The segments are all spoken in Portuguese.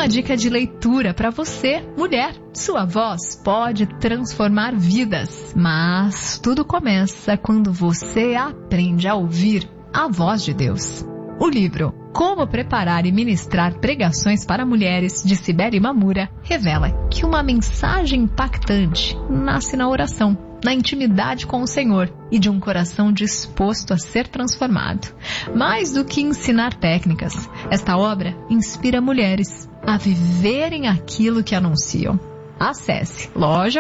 uma dica de leitura para você, mulher. Sua voz pode transformar vidas, mas tudo começa quando você aprende a ouvir a voz de Deus. O livro Como Preparar e Ministrar Pregações para Mulheres, de Cibele Mamura, revela que uma mensagem impactante nasce na oração, na intimidade com o Senhor e de um coração disposto a ser transformado. Mais do que ensinar técnicas, esta obra inspira mulheres a viverem aquilo que anunciam. Acesse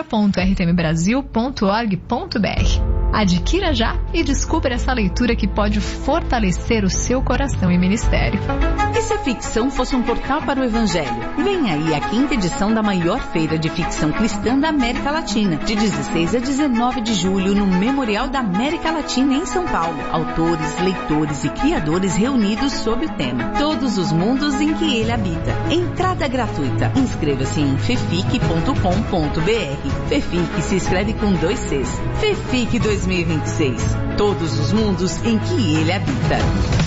loja.rtmbrasil.org.br. Adquira já e descubra essa leitura que pode fortalecer o seu coração e ministério. E se a ficção fosse um portal para o Evangelho? Vem aí a 5ª edição da maior feira de ficção cristã da América Latina, de 16 a 19 de julho, no Memorial da América Latina, em São Paulo. Autores, leitores e criadores reunidos sob o tema Todos os Mundos em que Ele Habita. Entrada gratuita. Inscreva-se em fefic.com.br. Fefic se escreve com 2 Cs. Fefic 2026. Todos os mundos em que Ele habita.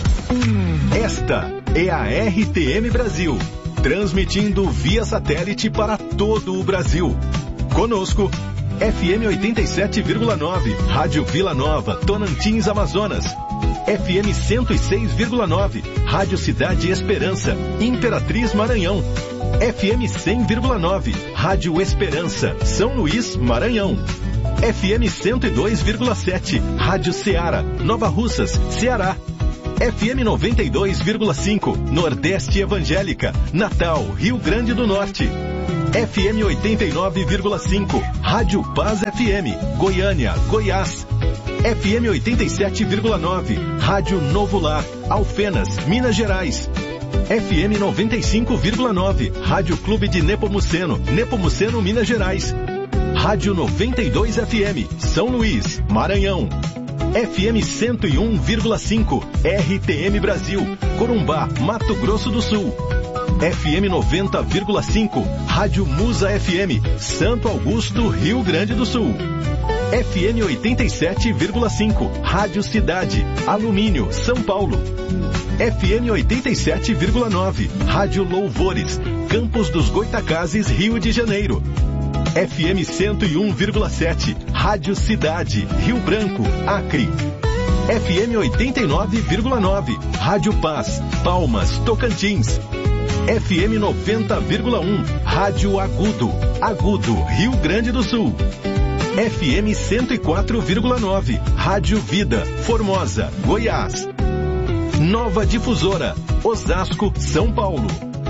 Esta é a RTM Brasil, transmitindo via satélite para todo o Brasil. Conosco, FM 87,9, Rádio Vila Nova, Tonantins, Amazonas. FM 106,9, Rádio Cidade Esperança, Imperatriz, Maranhão. FM 100,9, Rádio Esperança, São Luís, Maranhão. FM 102,7, Rádio Ceará, Nova Russas, Ceará. FM 92,5, Nordeste Evangélica, Natal, Rio Grande do Norte. FM 89,5, Rádio Paz FM, Goiânia, Goiás. FM 87,9, Rádio Novo Lar, Alfenas, Minas Gerais. FM 95,9, Rádio Clube de Nepomuceno, Nepomuceno, Minas Gerais. Rádio 92 FM, São Luís, Maranhão. FM 101,5, RTM Brasil, Corumbá, Mato Grosso do Sul. FM 90,5, Rádio Musa FM, Santo Augusto, Rio Grande do Sul. FM 87,5, Rádio Cidade, Alumínio, São Paulo. FM 87,9, Rádio Louvores, Campos dos Goitacazes, Rio de Janeiro. FM 101,7, Rádio Cidade, Rio Branco, Acre. FM 89,9, Rádio Paz, Palmas, Tocantins. FM 90,1, Rádio Agudo, Agudo, Rio Grande do Sul. FM 104,9, Rádio Vida, Formosa, Goiás. Nova Difusora, Osasco, São Paulo.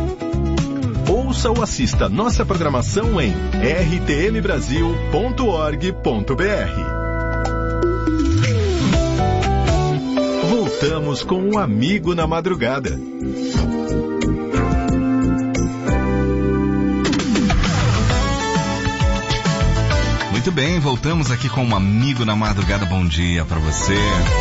Ouça ou assista nossa programação em rtmbrasil.org.br. Voltamos com um Amigo na Madrugada. Muito bem, voltamos aqui com um Amigo na Madrugada. Bom dia para você.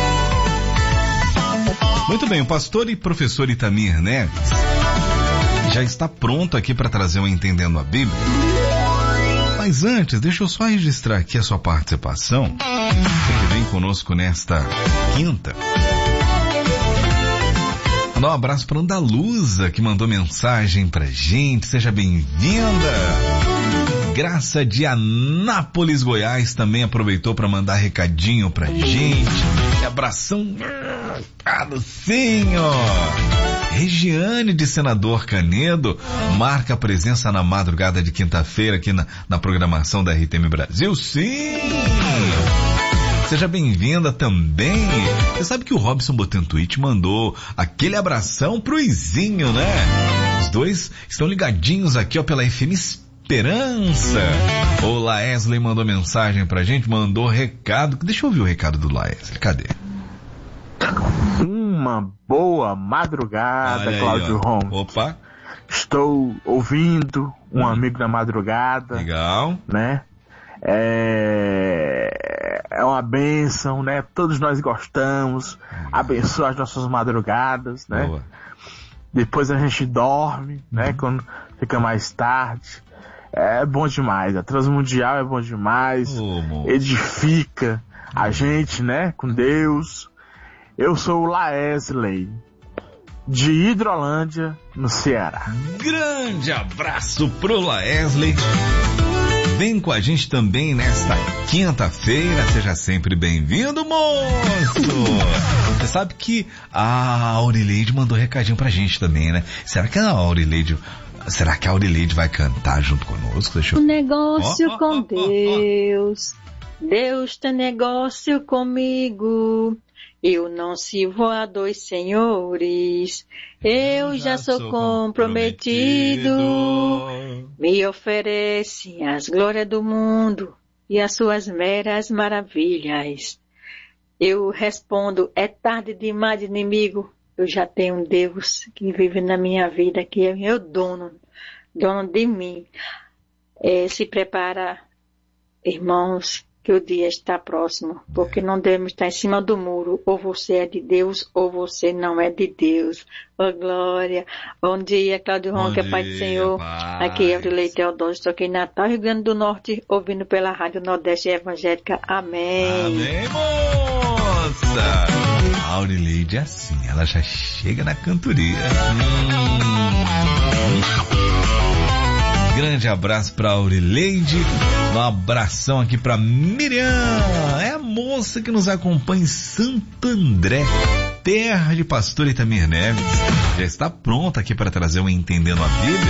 Muito bem, o pastor e professor Itamir Neves já está pronto aqui para trazer um Entendendo a Bíblia. Mas antes, deixa eu só registrar aqui a sua participação. Você que vem conosco nesta quinta. Mandar um abraço para Andaluza, que mandou mensagem pra gente. Seja bem-vinda. Graça de Anápolis, Goiás, também aproveitou para mandar recadinho pra gente. Abração. Sim, ó. Regiane de Senador Canedo marca a presença na madrugada de quinta-feira aqui na programação da RTM Brasil. Sim! Seja bem-vinda também. Você sabe que o Robson Botantuit mandou aquele abração pro Izinho, né? Os dois estão ligadinhos aqui, ó, pela FM Esperança. O Laesley mandou mensagem pra gente, mandou recado. Deixa eu ouvir o recado do Laesley. Cadê? Uma boa madrugada, Cláudio Holmes. Opa. Estou ouvindo um Amigo na Madrugada. Legal. Né? É uma bênção, né? Todos nós gostamos. Abençoa as nossas madrugadas, né? Boa. Depois a gente dorme, né? Quando fica mais tarde. É bom demais. A Transmundial é bom demais. Edifica a gente, né? Com Deus. Eu sou o Laesley, de Hidrolândia, no Ceará. Grande abraço pro Laesley. Vem com a gente também nesta quinta-feira. Seja sempre bem-vindo, moço! Você sabe que a Aurileide mandou recadinho pra gente também, né? Será que a Aurileide vai cantar junto conosco? Deixa eu... Um negócio com Deus. Deus tem negócio comigo. Eu não sirvo a dois senhores. Eu já sou comprometido. Me oferece as glórias do mundo e as suas meras maravilhas. Eu respondo, é tarde demais, inimigo. Eu já tenho um Deus que vive na minha vida, que é meu dono de mim. Se prepara, irmãos, que o dia está próximo, porque não devemos estar em cima do muro. Ou você é de Deus, ou você não é de Deus. Oh, glória. Bom dia, Cláudio Ronca, Pai do Senhor. Paz. Aqui é Aurileide Teodoro, estou aqui em Natal, Rio Grande do Norte, ouvindo pela Rádio Nordeste Evangélica. Amém. Amém, moça. A Aurileide é assim, ela já chega na cantoria. Grande abraço pra Aurileide, um abração aqui pra Miriam, é a moça que nos acompanha em Santo André, terra de pastor Itamir Neves, já está pronta aqui para trazer um Entendendo a Bíblia.